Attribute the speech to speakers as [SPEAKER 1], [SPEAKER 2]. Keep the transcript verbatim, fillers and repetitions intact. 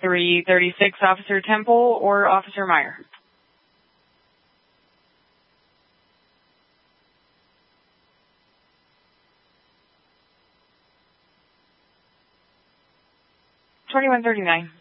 [SPEAKER 1] three thirty-six, Officer Temple or Officer Meyer? twenty-one thirty-nine.